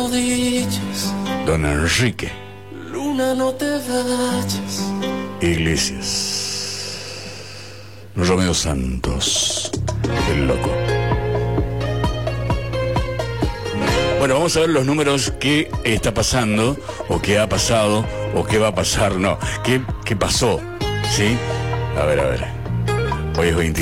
rodillas. Don Enrique Luna, no te vayas. Iglesias. Romeo Santos, el loco. Bueno, vamos a ver los números que está pasando, o qué ha pasado, o qué va a pasar, no, qué pasó, ¿sí? A ver. Hoy es 21.